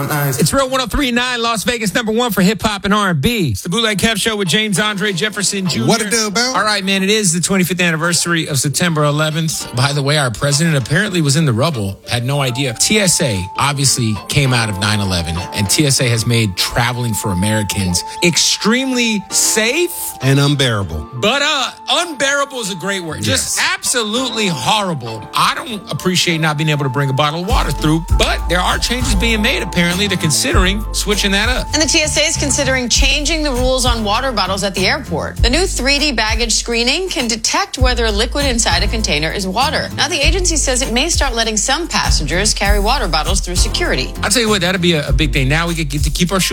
It's Real 103.9, Las Vegas #1 for hip hop and R&B. It's the Bootleg Kev Show with James Andre Jefferson Jr. What it do, about? All right, man, it is the 25th anniversary of September 11th. By the way, our president apparently was in the rubble. Had no idea. TSA obviously came out of 9/11, and TSA has made traveling for Americans extremely safe And unbearable. But unbearable is a great word. Just absolutely horrible. I don't appreciate not being able to bring a bottle of water through, but there are changes being made. Apparently, they're considering switching that up. And the TSA is considering changing the rules on water bottles at the airport. The new 3D baggage screening can detect whether a liquid inside a container is water. Now, the agency says it may start letting some passengers carry water bottles through security. I'll tell you what, that'd be a big thing. Now we get to keep our shoes